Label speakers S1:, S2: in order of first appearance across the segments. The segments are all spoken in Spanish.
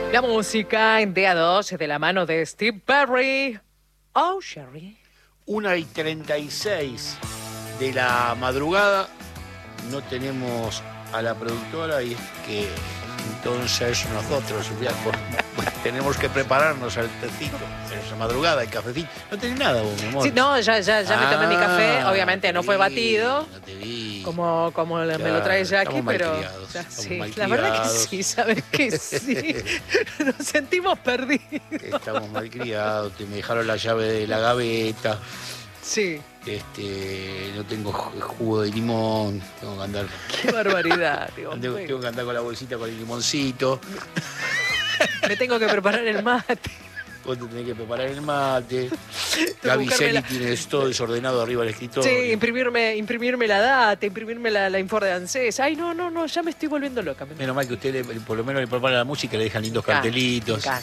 S1: La música en día 2 de la mano de Steve Perry. Oh, Sherry.
S2: 1:36 de la madrugada. No tenemos a la productora y es que entonces nosotros tenemos que prepararnos al tecito, esa madrugada, el cafecito. No tenés nada vos, mi amor.
S1: Sí, no, ya me tomé mi café. Obviamente no fue batido.
S2: No te vi.
S1: Como
S2: Claro,
S1: me lo trae Jackie,
S2: estamos
S1: pero
S2: malcriados,
S1: ya,
S2: estamos
S1: sí, la
S2: malcriados.
S1: verdad que sí, ¿sabes que sí? Nos sentimos perdidos.
S2: Estamos malcriados, me dejaron la llave de la gaveta.
S1: Sí,
S2: No tengo jugo de limón, tengo que andar.
S1: qué barbaridad. Digo,
S2: Tengo que andar con la bolsita con el limoncito.
S1: me tengo que preparar el mate.
S2: Vos te tenés que preparar el mate.
S1: que
S2: Gaby
S1: buscarme
S2: Celi tiene todo desordenado arriba del escritorio.
S1: Sí, imprimirme la data, imprimirme la info de ANSES. Ay, no, ya me estoy volviendo loca.
S2: Menos mal que usted por lo menos le prepara la música y le dejan lindos
S1: Claro,
S2: cartelitos.
S1: claro.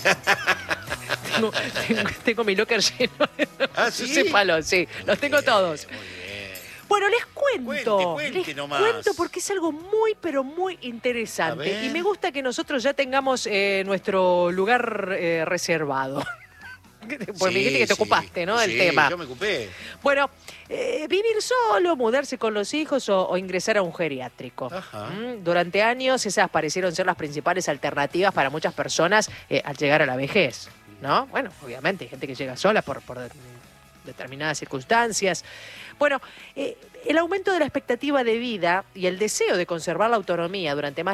S1: Tengo mi locker lleno de
S2: ¿Ah, sí?
S1: palos, sí, los tengo todos.
S2: Muy bien.
S1: Bueno, les cuento.
S2: Cuente
S1: les
S2: nomás.
S1: cuento porque es algo muy, pero muy
S2: A
S1: interesante.
S2: ver.
S1: Y me gusta que nosotros ya tengamos nuestro lugar reservado. Pues me dijiste que te ocupaste, ¿no? Del
S2: Sí,
S1: tema.
S2: yo me ocupé.
S1: Bueno, vivir solo, mudarse con los hijos o ingresar a un geriátrico.
S2: Ajá.
S1: Durante años esas parecieron ser las principales alternativas para muchas personas al llegar a la vejez, ¿no? Bueno, obviamente hay gente que llega sola por determinadas circunstancias. Bueno, el aumento de la expectativa de vida y el deseo de conservar la autonomía durante más